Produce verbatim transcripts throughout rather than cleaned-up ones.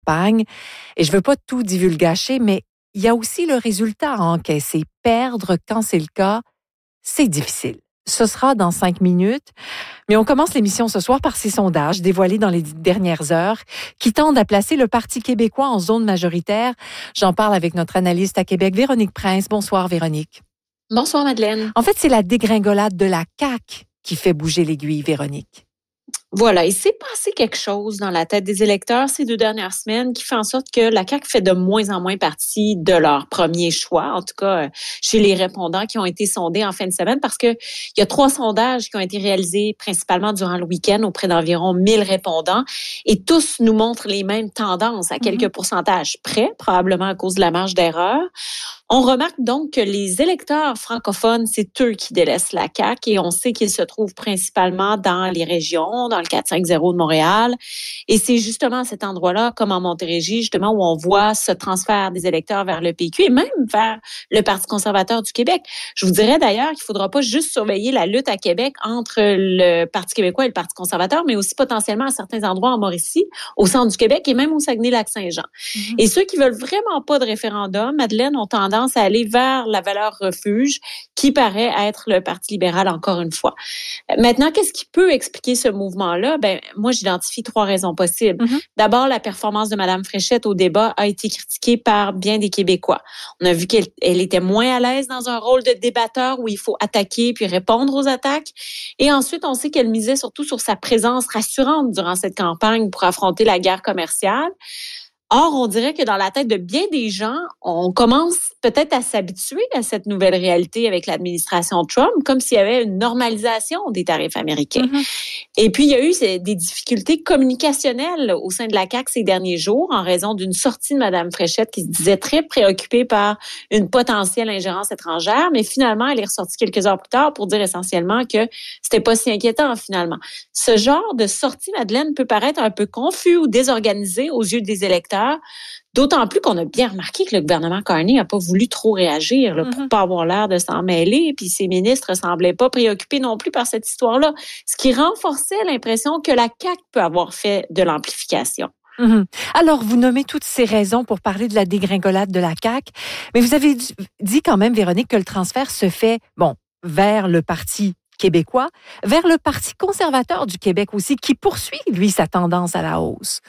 campagne. Et je veux pas tout divulgacher, mais il y a aussi le résultat à encaisser. Perdre quand c'est le cas, c'est difficile. Ce sera dans cinq minutes. Mais on commence l'émission ce soir par ces sondages dévoilés dans les dernières heures qui tendent à placer le Parti québécois en zone majoritaire. J'en parle avec notre analyste à Québec, Véronique Prince. Bonsoir, Véronique. Bonsoir, Madeleine. En fait, c'est la dégringolade de la C A Q qui fait bouger l'aiguille, Véronique. Voilà, il s'est passé quelque chose dans la tête des électeurs ces deux dernières semaines qui fait en sorte que la C A Q fait de moins en moins partie de leur premier choix, en tout cas chez les répondants qui ont été sondés en fin de semaine, parce que il y a trois sondages qui ont été réalisés principalement durant le week-end auprès d'environ mille répondants et tous nous montrent les mêmes tendances à quelques mm-hmm. pourcentages près, probablement à cause de la marge d'erreur. On remarque donc que les électeurs francophones, c'est eux qui délaissent la C A Q et on sait qu'ils se trouvent principalement dans les régions, dans le quatre cinq zéro de Montréal. Et c'est justement à cet endroit-là, comme en Montérégie, justement, où on voit ce transfert des électeurs vers le P Q et même vers le Parti conservateur du Québec. Je vous dirais d'ailleurs qu'il ne faudra pas juste surveiller la lutte à Québec entre le Parti québécois et le Parti conservateur, mais aussi potentiellement à certains endroits en Mauricie, au centre du Québec et même au Saguenay-Lac-Saint-Jean. Mm-hmm. Et ceux qui veulent vraiment pas de référendum, Madeleine, ont tendance à aller vers la valeur refuge, qui paraît être le Parti libéral encore une fois. Maintenant, qu'est-ce qui peut expliquer ce mouvement-là? Ben, moi, j'identifie trois raisons possibles. Mm-hmm. D'abord, la performance de Mme Fréchette au débat a été critiquée par bien des Québécois. On a vu qu'elle elle était moins à l'aise dans un rôle de débatteur où il faut attaquer puis répondre aux attaques. Et ensuite, on sait qu'elle misait surtout sur sa présence rassurante durant cette campagne pour affronter la guerre commerciale. Or, on dirait que dans la tête de bien des gens, on commence peut-être à s'habituer à cette nouvelle réalité avec l'administration Trump, comme s'il y avait une normalisation des tarifs américains. Mm-hmm. Et puis, il y a eu des difficultés communicationnelles au sein de la C A Q ces derniers jours en raison d'une sortie de Mme Fréchette qui se disait très préoccupée par une potentielle ingérence étrangère, mais finalement, elle est ressortie quelques heures plus tard pour dire essentiellement que c'était pas si inquiétant finalement. Ce genre de sortie, Madeleine, peut paraître un peu confus ou désorganisé aux yeux des électeurs. D'autant plus qu'on a bien remarqué que le gouvernement Carney n'a pas voulu trop réagir là, pour mm-hmm. pas avoir l'air de s'en mêler. Puis ses ministres semblaient pas préoccupés non plus par cette histoire-là, ce qui renforçait l'impression que la C A Q peut avoir fait de l'amplification. Mm-hmm. Alors, vous nommez toutes ces raisons pour parler de la dégringolade de la C A Q, mais vous avez dit quand même, Véronique, que le transfert se fait, bon, vers le Parti québécois, vers le Parti conservateur du Québec aussi, qui poursuit, lui, sa tendance à la hausse.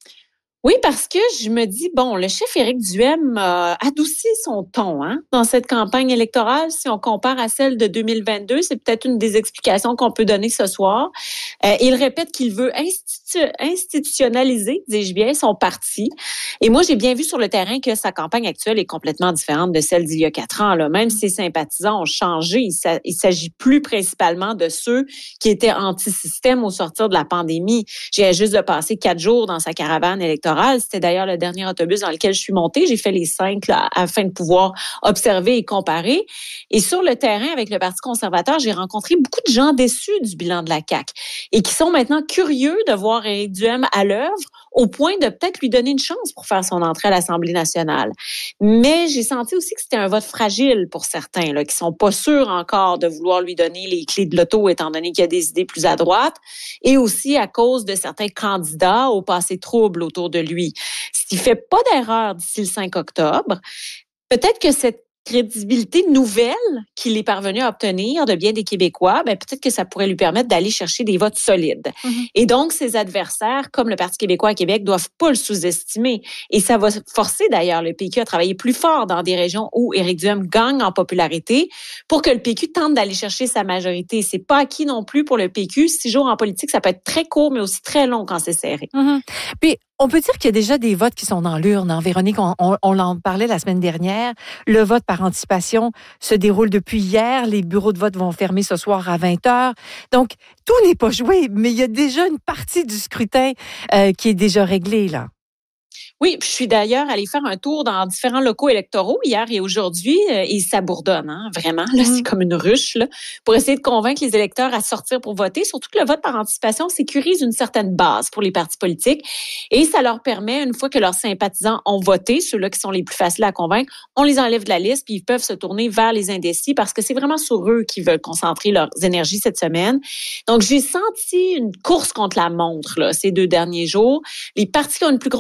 Oui, parce que je me dis, bon, le chef Éric Duhaime a adouci son ton hein, dans cette campagne électorale. Si on compare à celle de deux mille vingt-deux, c'est peut-être une des explications qu'on peut donner ce soir. Euh, il répète qu'il veut institu- institutionnaliser, dis-je bien, son parti. Et moi, j'ai bien vu sur le terrain que sa campagne actuelle est complètement différente de celle d'il y a quatre ans. Là. Même si ses sympathisants ont changé, il, sa- il s'agit plus principalement de ceux qui étaient anti-système au sortir de la pandémie. J'ai juste de passer quatre jours dans sa caravane électorale. C'était d'ailleurs le dernier autobus dans lequel je suis montée. J'ai fait les cinq là, afin de pouvoir observer et comparer. Et sur le terrain, avec le Parti conservateur, j'ai rencontré beaucoup de gens déçus du bilan de la C A Q et qui sont maintenant curieux de voir Éric Duhaime à l'œuvre au point de peut-être lui donner une chance pour faire son entrée à l'Assemblée nationale. Mais j'ai senti aussi que c'était un vote fragile pour certains, là, qui sont pas sûrs encore de vouloir lui donner les clés de l'auto, étant donné qu'il y a des idées plus à droite, et aussi à cause de certains candidats au passé trouble autour de lui. S'il fait pas d'erreur d'ici le cinq octobre, peut-être que cette crédibilité nouvelle qu'il est parvenu à obtenir de bien des Québécois, ben peut-être que ça pourrait lui permettre d'aller chercher des votes solides. Mm-hmm. Et donc, ses adversaires, comme le Parti québécois à Québec, doivent pas le sous-estimer. Et ça va forcer d'ailleurs le P Q à travailler plus fort dans des régions où Éric Duhaime gagne en popularité pour que le P Q tente d'aller chercher sa majorité. C'est pas acquis non plus pour le P Q. Six jours en politique, ça peut être très court, mais aussi très long quand c'est serré. Mm-hmm. Puis, on peut dire qu'il y a déjà des votes qui sont dans l'urne. Hein? Véronique, on, on, on en parlait la semaine dernière. Le vote par anticipation se déroule depuis hier. Les bureaux de vote vont fermer ce soir à vingt heures. Donc, tout n'est pas joué, mais il y a déjà une partie du scrutin euh, qui est déjà réglée, là. Oui, je suis d'ailleurs allée faire un tour dans différents locaux électoraux hier et aujourd'hui euh, et ça bourdonne, hein, vraiment. Là, mmh. C'est comme une ruche là, pour essayer de convaincre les électeurs à sortir pour voter. Surtout que le vote par anticipation sécurise une certaine base pour les partis politiques et ça leur permet, une fois que leurs sympathisants ont voté, ceux-là qui sont les plus faciles à convaincre, on les enlève de la liste puis ils peuvent se tourner vers les indécis parce que c'est vraiment sur eux qu'ils veulent concentrer leurs énergies cette semaine. Donc, j'ai senti une course contre la montre là, ces deux derniers jours. Les partis qui ont une plus grosse organisation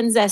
l'organisation